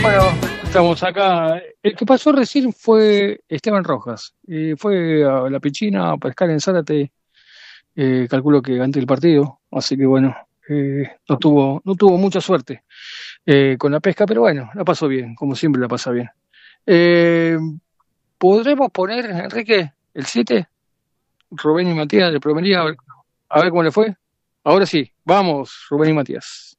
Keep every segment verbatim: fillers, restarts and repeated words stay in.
Bueno, estamos acá. El que pasó recién fue Esteban Rojas. Eh, fue a la piscina a pescar en Zárate, eh, calculo que antes del partido. Así que bueno, eh, no tuvo, no tuvo mucha suerte eh, con la pesca, pero bueno, la pasó bien, como siempre la pasa bien. Eh, ¿Podremos poner, Enrique, el siete? Rubén y Matías de Promería, a ver, a ver cómo le fue. Ahora sí, vamos, Rubén y Matías.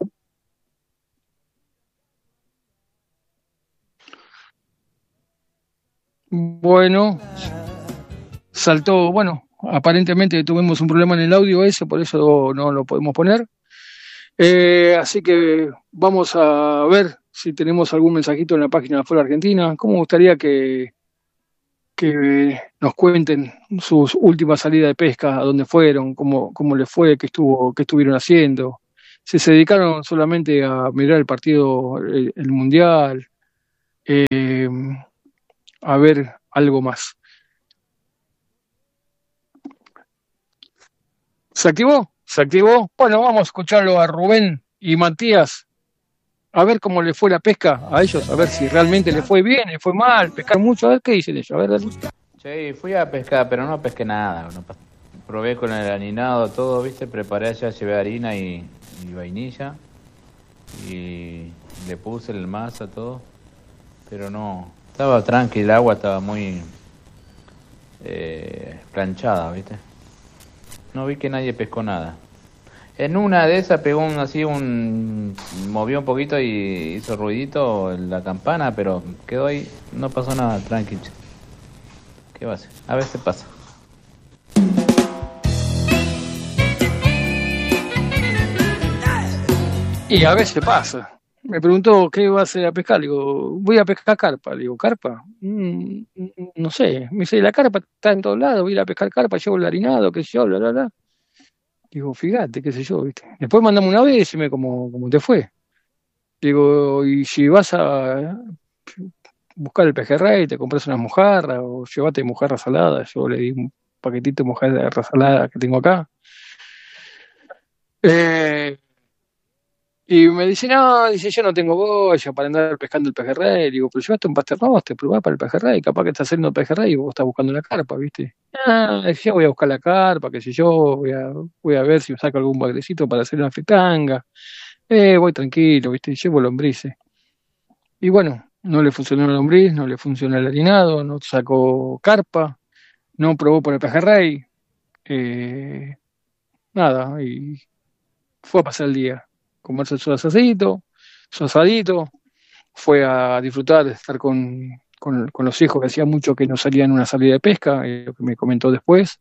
Bueno, saltó, bueno, aparentemente tuvimos un problema en el audio ese, por eso no lo podemos poner. Eh, así que vamos a ver si tenemos algún mensajito en la página de Foro Argentina. ¿Cómo me gustaría que, que nos cuenten sus últimas salidas de pesca, a dónde fueron, cómo, cómo les fue, qué estuvo, qué estuvieron haciendo? Si se dedicaron solamente a mirar el partido, el, el mundial, eh, a ver algo más. ¿Se activó? ¿Se activó? Bueno, vamos a escucharlo a Rubén y Matías, a ver cómo le fue la pesca a ellos, a ver si realmente le fue bien, le fue mal, pescar mucho, a ver qué dicen ellos, a ver, dale. Sí, fui a pescar, pero no pesqué nada. No pas- probé con el aninado todo, ¿viste? Preparé ya, llevé harina y, y vainilla. Y le puse el masa, todo. Pero no, estaba tranquila, el agua estaba muy eh, planchada, ¿viste? No vi que nadie pescó nada. En una de esas pegó un, así un... movió un poquito y hizo ruidito la campana, pero quedó ahí, no pasó nada, tranqui. ¿Qué va a hacer? A veces pasa. Y a veces pasa. Me preguntó qué iba a hacer a pescar, le digo, voy a pescar carpa, le digo, ¿carpa? Mm, no sé, me dice, la carpa está en todos lados, voy a ir a pescar carpa, llevo el harinado, qué sé yo, bla, bla, bla. Digo, fíjate, qué sé yo, ¿viste? Después mandame una vez y decime cómo, cómo te fue. Digo, y si vas a buscar el pejerrey, te compras unas mojarras o llévate mojarra salada. Yo le di un paquetito de mojarra salada que tengo acá. Eh, y me dice, no, dice, yo no tengo boya para andar pescando el pejerrey. Digo, pero llevaste un pasternoster, probá para el pejerrey, capaz que estás haciendo pejerrey y vos estás buscando la carpa, ¿viste? Ah, yo voy a buscar la carpa, qué sé yo, voy a, voy a ver si me saco algún bagrecito para hacer una fritanga. Eh, voy tranquilo, ¿viste? Llevo lombrices. Y bueno, no le funcionó el lombriz, no le funcionó el harinado, no sacó carpa, no probó por el pejerrey, eh, nada, y fue a pasar el día, comerse su asadito, su asadito, fue a disfrutar de estar con, con, con los hijos, que hacía mucho que no salían en una salida de pesca, eh, lo que me comentó después.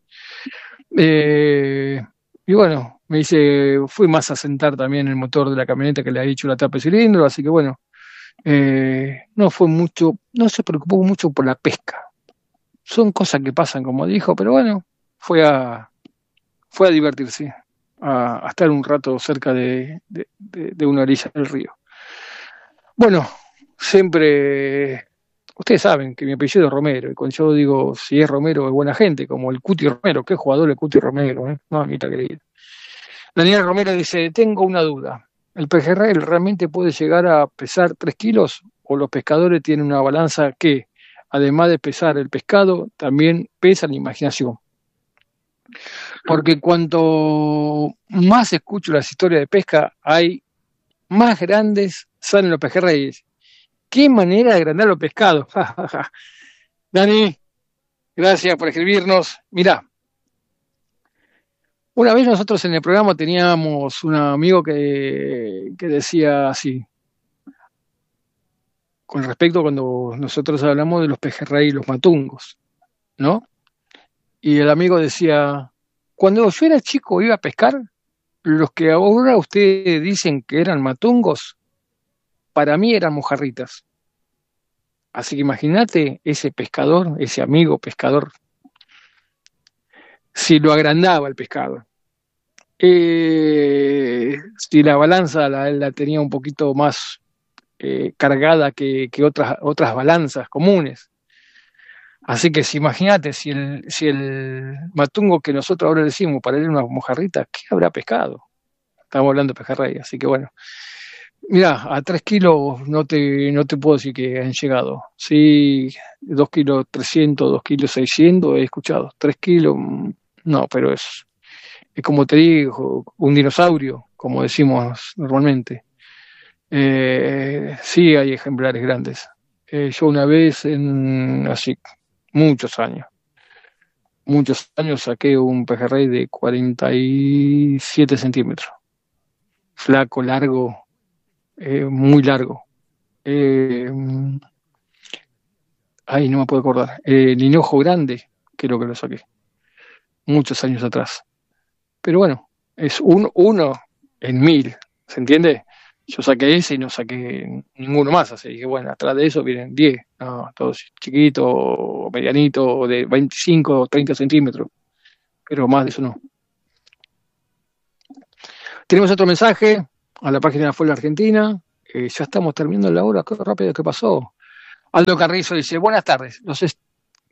Eh, y bueno, me dice, fui más a sentar también el motor de la camioneta que le ha dicho la tapa de cilindro, así que bueno, eh, no fue mucho, no se preocupó mucho por la pesca. Son cosas que pasan, como dijo, pero bueno, fue a, fue a divertirse, a, a estar un rato cerca de, de, de, de una orilla del río. Bueno, siempre, ustedes saben que mi apellido es Romero, y cuando yo digo si es Romero es buena gente, como el Cuti Romero, qué jugador el Cuti Romero, ¿eh? Mamita querida. Daniel Romero dice, tengo una duda. ¿El pejerrey realmente puede llegar a pesar tres kilos o los pescadores tienen una balanza que, además de pesar el pescado, también pesa la imaginación? Porque cuanto más escucho las historias de pesca, hay más grandes salen los pejerreyes. ¿Qué manera de agrandar los pescados? Dani, gracias por escribirnos. Mirá, una vez nosotros en el programa teníamos un amigo que, que decía así, con respecto a cuando nosotros hablamos de los pejerrey y los matungos, ¿no? Y el amigo decía, cuando yo era chico iba a pescar, los que ahora ustedes dicen que eran matungos, para mí eran mojarritas. Así que imagínate ese pescador, ese amigo pescador, si lo agrandaba el pescado. Eh, si la balanza la, la tenía un poquito más eh, cargada que, que otras, otras balanzas comunes. Así que si imagínate, si el, si el matungo que nosotros ahora decimos para él una mojarrita, ¿qué habrá pescado? Estamos hablando de pejerrey, así que bueno. Mirá, a tres kilos no te, no te puedo decir que han llegado. Sí, dos kilos trescientos, dos kilos seiscientos he escuchado. Tres kilos, mm, no, pero es, es como te digo, un dinosaurio, como decimos normalmente. Eh, sí hay ejemplares grandes. Eh, yo una vez, en así muchos años, muchos años saqué un pejerrey de cuarenta y siete centímetros. Flaco, largo, eh, muy largo. Eh, Ay, no me puedo acordar. Eh, el hinojo grande, creo que lo saqué, muchos años atrás. Pero bueno, es un, uno en mil, ¿se entiende? Yo saqué ese y no saqué ninguno más, así que bueno, atrás de eso vienen diez, no, todos chiquitos, medianitos, de veinticinco o treinta centímetros, pero más de eso no. Tenemos otro mensaje a la página de Fue Argentina. Eh, ya estamos terminando la hora, qué rápido que pasó. Aldo Carrizo dice, buenas tardes, los est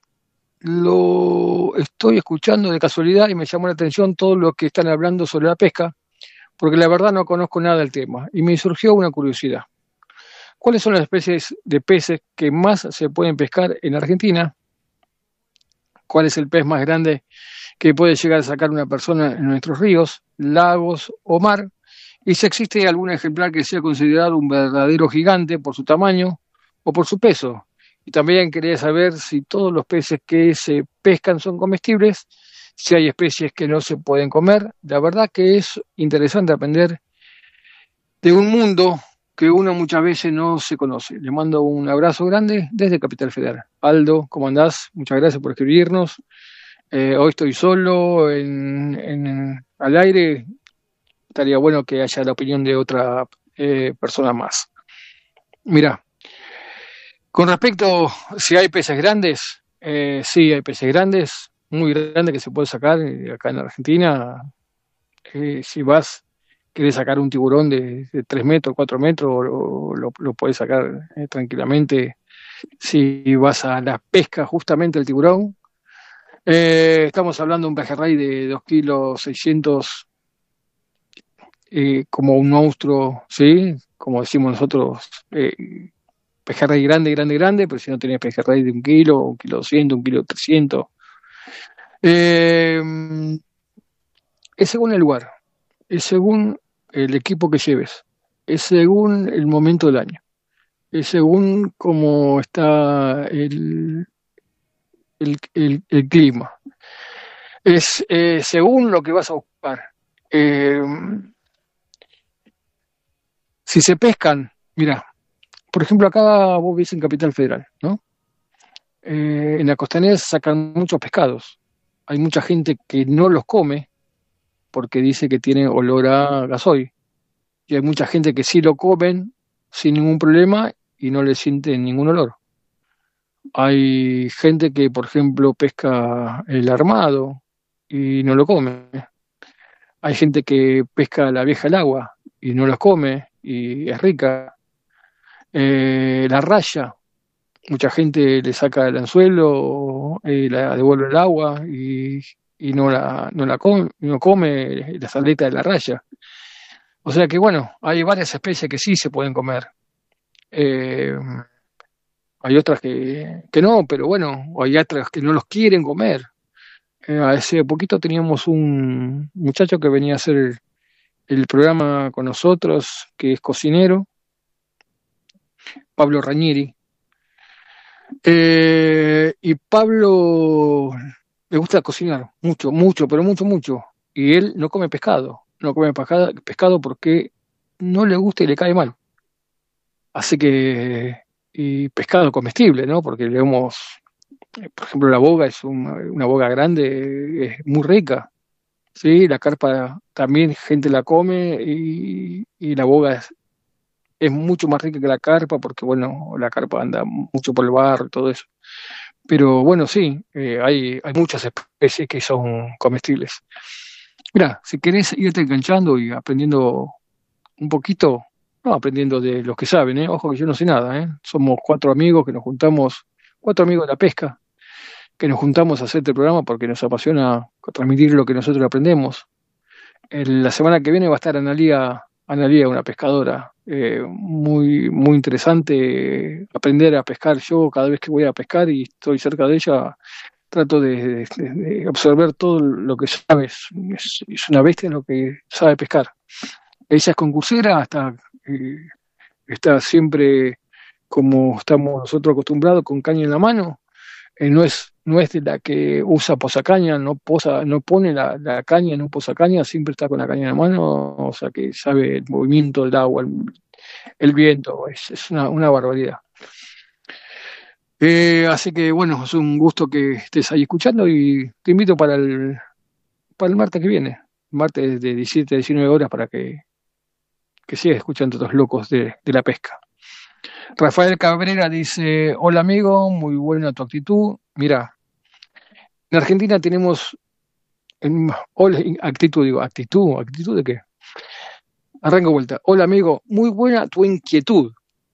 lo estoy escuchando de casualidad y me llamó la atención todo lo que están hablando sobre la pesca, porque la verdad no conozco nada del tema y me surgió una curiosidad. ¿Cuáles son las especies de peces que más se pueden pescar en Argentina? ¿Cuál es el pez más grande que puede llegar a sacar una persona en nuestros ríos, lagos o mar? Y si existe algún ejemplar que sea considerado un verdadero gigante por su tamaño o por su peso. Y también quería saber si todos los peces que se pescan son comestibles, si hay especies que no se pueden comer. La verdad que es interesante aprender de un mundo que uno muchas veces no se conoce. Le mando un abrazo grande desde Capital Federal. Aldo, ¿cómo andás? Muchas gracias por escribirnos. Eh, hoy estoy solo en, en, al aire. Estaría bueno que haya la opinión de otra eh, persona más. Mirá, con respecto si hay peces grandes, eh, sí hay peces grandes, muy grandes que se puede sacar acá en Argentina. Eh, si vas, querés sacar un tiburón de, de tres metros, cuatro metros, lo, lo, lo podés sacar eh, tranquilamente. Si vas a la pesca justamente el tiburón, eh, estamos hablando de un pejerrey de dos kilos seiscientos, eh, como un monstruo, ¿sí? Como decimos nosotros, eh, pejerrey grande, grande, grande, pero si no tenés pejerrey de un kilo, un kilo doscientos, un kilo trescientos. Eh, es según el lugar, es según el equipo que lleves, es según el momento del año, es según cómo está el, el, el, el clima, es eh, según lo que vas a buscar. Eh, si se pescan, mira, por ejemplo, acá vos vivís en Capital Federal, ¿no? Eh, en la costanera se sacan muchos pescados. Hay mucha gente que no los come porque dice que tiene olor a gasoil. Y hay mucha gente que sí lo comen sin ningún problema y no le sienten ningún olor. Hay gente que, por ejemplo, pesca el armado y no lo come. Hay gente que pesca la vieja al agua y no los come y es rica. Eh, la raya, mucha gente le saca el anzuelo, eh, la devuelve al agua y, y no la, no la come, no come las aletas de la raya. O sea que bueno, hay varias especies que sí se pueden comer. Eh, hay otras que, que no, pero bueno, hay otras que no los quieren comer. Eh, hace poquito teníamos un muchacho que venía a hacer el, el programa con nosotros, que es cocinero, Pablo Rañiri. Eh, y Pablo le gusta cocinar mucho, mucho, pero mucho, mucho. Y él no come pescado, no come pescado, pescado porque no le gusta y le cae mal. Así que, y pescado comestible, ¿no? Porque le hemos, por ejemplo, la boga es una, una boga grande, es muy rica, ¿sí? La carpa también gente la come y, y la boga es, es mucho más rica que la carpa porque, bueno, la carpa anda mucho por el barro y todo eso. Pero bueno, sí, eh, hay, hay muchas especies que son comestibles. Mira, si querés irte enganchando y aprendiendo un poquito, no aprendiendo de los que saben, ¿eh? Ojo que yo no sé nada, ¿eh? Somos cuatro amigos que nos juntamos, cuatro amigos de la pesca, que nos juntamos a hacer este programa porque nos apasiona transmitir lo que nosotros aprendemos. El- la semana que viene va a estar Analía Analía, una pescadora eh, muy, muy interesante, aprender a pescar. Yo cada vez que voy a pescar y estoy cerca de ella, trato de, de, de absorber todo lo que sabe. Es, es una bestia en lo que sabe pescar. Ella es concursera, está, eh, está siempre como estamos nosotros acostumbrados, con caña en la mano. Eh, no es no es de la que usa posacaña, no posa, no pone la, la caña, no posa caña, siempre está con la caña en la mano, o sea que sabe el movimiento del agua, el, el viento, es, es una, una barbaridad. Eh, así que bueno, es un gusto que estés ahí escuchando y te invito para el, para el martes que viene, martes de diecisiete a diecinueve horas, para que, que sigas escuchando a estos locos de, de la pesca. Rafael Cabrera dice: hola amigo, muy buena tu actitud. Mira, en Argentina tenemos en, hola, actitud, digo, actitud, actitud de qué. Arranco vuelta. Hola amigo, muy buena tu inquietud.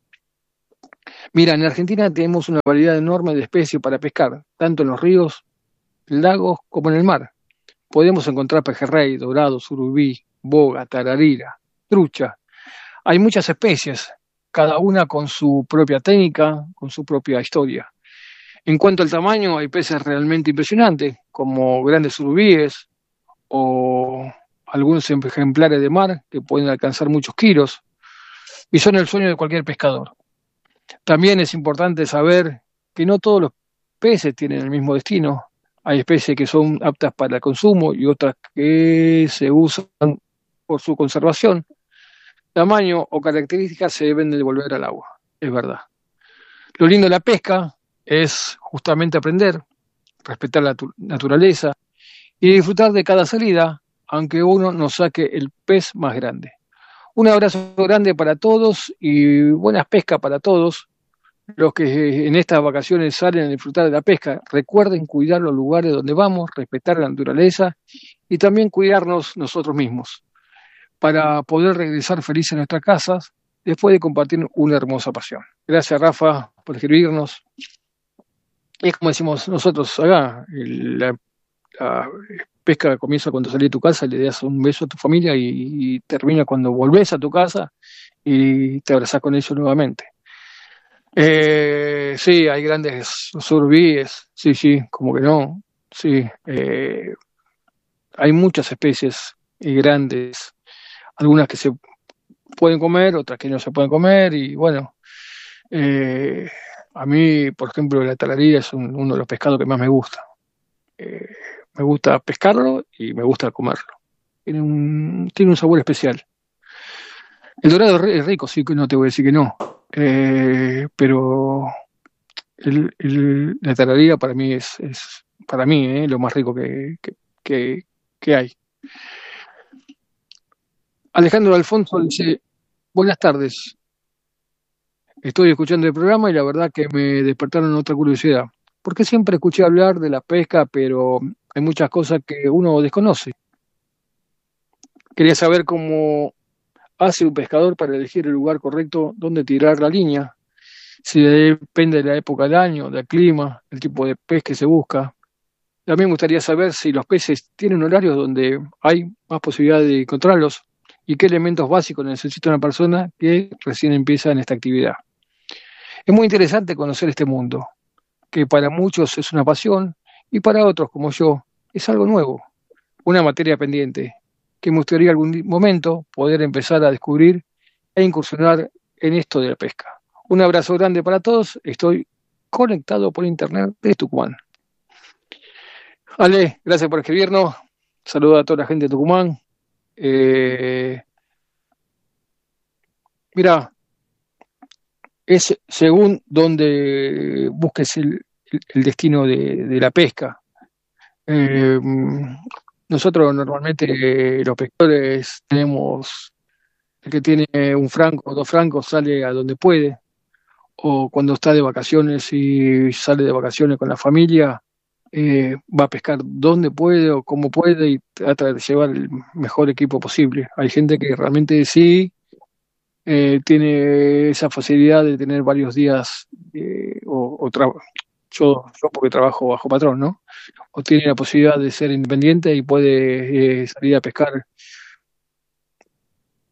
Mira, en Argentina tenemos una variedad enorme de especies para pescar, tanto en los ríos, lagos como en el mar. Podemos encontrar pejerrey, dorado, surubí, boga, tararira, trucha. Hay muchas especies, cada una con su propia técnica, con su propia historia. En cuanto al tamaño, hay peces realmente impresionantes, como grandes surubíes o algunos ejemplares de mar que pueden alcanzar muchos kilos y son el sueño de cualquier pescador. También es importante saber que no todos los peces tienen el mismo destino. Hay especies que son aptas para el consumo y otras que se usan por su conservación. Tamaño o características se deben devolver al agua, es verdad. Lo lindo de la pesca es justamente aprender, respetar la naturaleza y disfrutar de cada salida, aunque uno no saque el pez más grande. Un abrazo grande para todos y buenas pescas para todos. Los que en estas vacaciones salen a disfrutar de la pesca, recuerden cuidar los lugares donde vamos, respetar la naturaleza y también cuidarnos nosotros mismos, para poder regresar felices a nuestras casas después de compartir una hermosa pasión. Gracias, Rafa, por escribirnos. Es como decimos nosotros acá, la, la pesca comienza cuando salís de tu casa, le das un beso a tu familia y, y termina cuando volvés a tu casa y te abrazás con ellos nuevamente. Eh, sí, hay grandes surubíes, sí, sí, como que no, sí. Eh, hay muchas especies grandes, algunas que se pueden comer, otras que no se pueden comer, y bueno, eh, a mí, por ejemplo, la talarilla es un, uno de los pescados que más me gusta. Eh, me gusta pescarlo y me gusta comerlo. Tiene un, tiene un sabor especial. El dorado es rico, sí, que no te voy a decir que no, eh, pero el, el, la talarilla para mí es, es para mí eh, lo más rico que, que, que, que hay. Alejandro Alfonso dice: buenas tardes, estoy escuchando el programa y la verdad que me despertaron otra curiosidad, porque siempre escuché hablar de la pesca, pero hay muchas cosas que uno desconoce. Quería saber cómo hace un pescador para elegir el lugar correcto donde tirar la línea, si depende de la época del año, del clima, el tipo de pez que se busca. También me gustaría saber si los peces tienen horarios donde hay más posibilidad de encontrarlos y qué elementos básicos necesita una persona que recién empieza en esta actividad. Es muy interesante conocer este mundo, que para muchos es una pasión y para otros, como yo, es algo nuevo, una materia pendiente, que me gustaría algún momento poder empezar a descubrir e incursionar en esto de la pesca. Un abrazo grande para todos, estoy conectado por internet desde Tucumán. Ale, gracias por escribirnos, saludos a toda la gente de Tucumán. Eh, mira, es según donde busques el, el, el destino de, de la pesca. Eh, nosotros normalmente eh, los pescadores tenemos, el que tiene un franco o dos francos sale a donde puede, o cuando está de vacaciones y sale de vacaciones con la familia, eh, va a pescar donde puede o como puede y trata de llevar el mejor equipo posible. Hay gente que realmente sí eh, tiene esa facilidad de tener varios días eh, o, o tra- yo, yo porque trabajo bajo patrón, ¿no? O tiene la posibilidad de ser independiente y puede eh, salir a pescar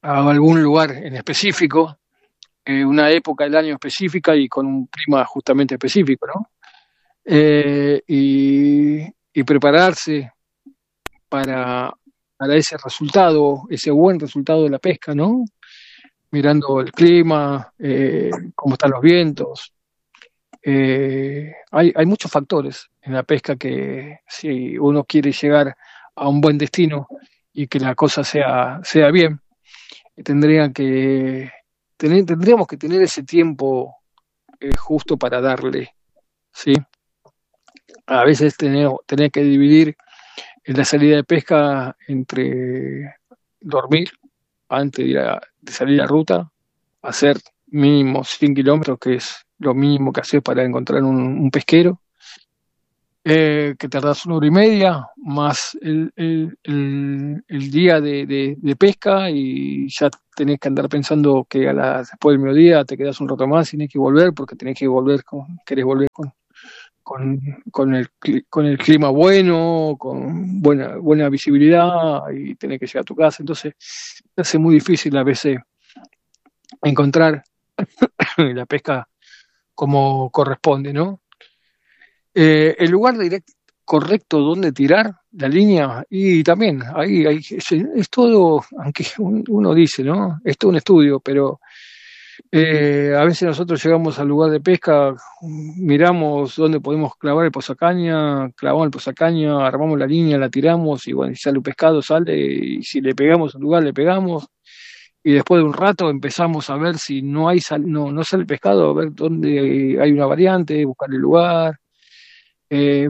a algún lugar en específico, eh, una época del año específica y con un clima justamente específico, ¿no? Eh, y, y prepararse para, para ese resultado, ese buen resultado de la pesca, ¿no? Mirando el clima, eh, cómo están los vientos. Eh, hay, hay muchos factores en la pesca que si uno quiere llegar a un buen destino y que la cosa sea, sea bien, tendría que, tener, tendríamos que tener ese tiempo eh, justo para darle, ¿sí? A veces tener, tener que dividir en la salida de pesca entre dormir antes de, ir a, de salir a ruta, hacer mínimo cien kilómetros, que es lo mínimo que haces para encontrar un, un pesquero, eh, que tardás una hora y media, más el, el, el, el día de, de, de pesca, y ya tenés que andar pensando que a la, después del mediodía te quedás un rato más y tenés que volver, porque tenés que volver, con, querés volver con, con, con, el, con el clima bueno, con buena, buena visibilidad, y tenés que llegar a tu casa. Entonces, se hace muy difícil a veces encontrar la pesca como corresponde, ¿no? Eh, el lugar direct, correcto donde tirar la línea, y también ahí, ahí es, es todo, aunque uno dice, ¿no? Es todo un estudio, pero eh, a veces nosotros llegamos al lugar de pesca, miramos dónde podemos clavar el posacaña, clavamos el posacaña, armamos la línea, la tiramos, y bueno, si sale un pescado, sale, y si le pegamos al lugar, le pegamos. Y después de un rato empezamos a ver si no hay sal, no, no sale el pescado, a ver dónde hay una variante, buscar el lugar. Eh,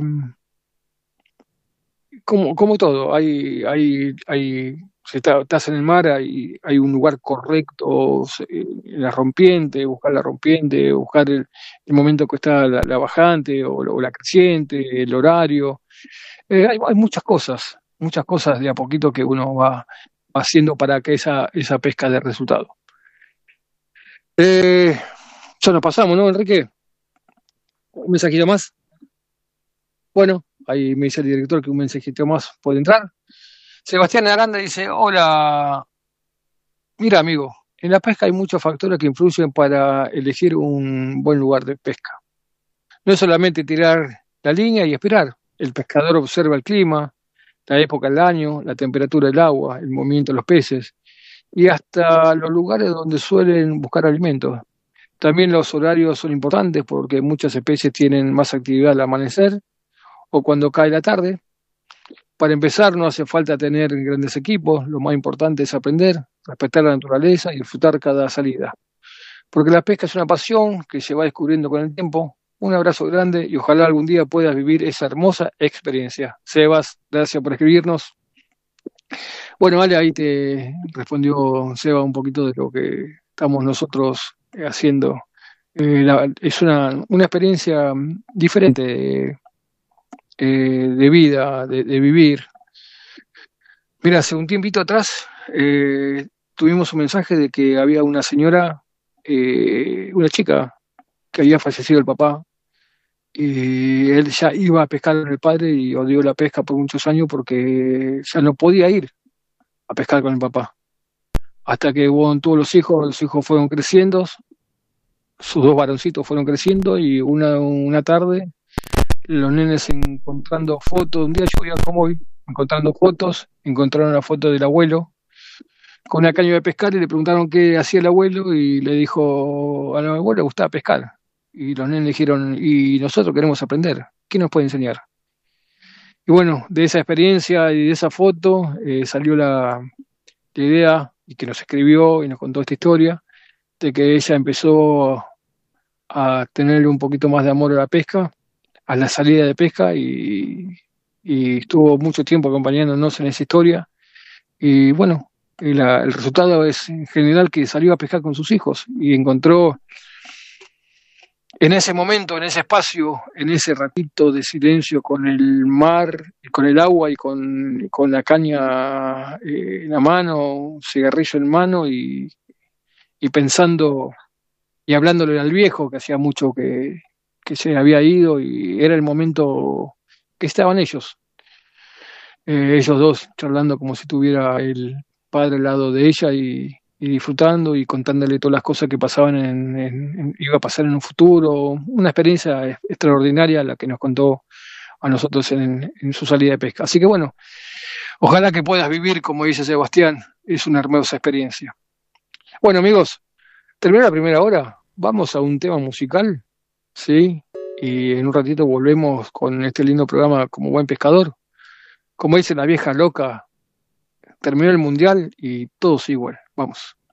como, como todo, hay, hay, hay, si está- estás en el mar, hay, hay un lugar correcto, eh, la rompiente, buscar la rompiente, buscar el, el momento que está la, la bajante o, o la creciente, el horario. Eh, hay, hay muchas cosas, muchas cosas de a poquito que uno va, va haciendo para que esa, esa pesca dé resultado. Eh, ya nos pasamos, ¿no, Enrique? ¿Un mensajito más? Bueno, ahí me dice el director que un mensajito más puede entrar. Sebastián Aranda dice, hola, mira amigo, en la pesca hay muchos factores que influyen para elegir un buen lugar de pesca. No es solamente tirar la línea y esperar. El pescador observa el clima, la época del año, la temperatura del agua, el movimiento de los peces y hasta los lugares donde suelen buscar alimentos. También los horarios son importantes porque muchas especies tienen más actividad al amanecer o cuando cae la tarde. Para empezar, no hace falta tener grandes equipos, lo más importante es aprender, respetar la naturaleza y disfrutar cada salida. Porque la pesca es una pasión que se va descubriendo con el tiempo. Un abrazo grande y ojalá algún día puedas vivir esa hermosa experiencia. Sebas, gracias por escribirnos. Bueno, vale, ahí te respondió Seba un poquito de lo que estamos nosotros haciendo. Eh, la, es una, una experiencia diferente eh, de vida, de, de vivir. Mira, hace un tiempito atrás eh, tuvimos un mensaje de que había una señora, eh, una chica, que había fallecido el papá, y él ya iba a pescar con el padre y odió la pesca por muchos años porque ya no podía ir a pescar con el papá. Hasta que bueno, tuvo los hijos, los hijos fueron creciendo, sus dos varoncitos fueron creciendo, y una, una tarde los nenes encontrando fotos, un día yo iba como hoy, encontrando fotos, encontraron la foto del abuelo con una caña de pescar y le preguntaron qué hacía el abuelo y le dijo, al abuelo le gustaba pescar. Y los nenes dijeron, y nosotros queremos aprender, ¿qué nos puede enseñar? Y bueno, de esa experiencia y de esa foto eh, salió la, la idea, y que nos escribió y nos contó esta historia, de que ella empezó a tener un poquito más de amor a la pesca, a la salida de pesca, y, y estuvo mucho tiempo acompañándonos en esa historia. Y bueno, y la, el resultado es en general que salió a pescar con sus hijos y encontró en ese momento, en ese espacio, en ese ratito de silencio con el mar, con el agua y con, con la caña eh, en la mano, un cigarrillo en mano, y, y pensando y hablándole al viejo que hacía mucho que, que se había ido, y era el momento que estaban ellos, eh, ellos dos charlando como si tuviera el padre al lado de ella, y, y disfrutando y contándole todas las cosas que pasaban en, en, en, iba a pasar en un futuro, una experiencia extraordinaria la que nos contó a nosotros en, en su salida de pesca. Así que bueno, ojalá que puedas vivir, como dice Sebastián, es una hermosa experiencia. Bueno, amigos, terminó la primera hora, vamos a un tema musical, ¿sí? Y en un ratito volvemos con este lindo programa Como Buen Pescador. Como dice la vieja loca, terminó el mundial y todo sigue igual. Vamos.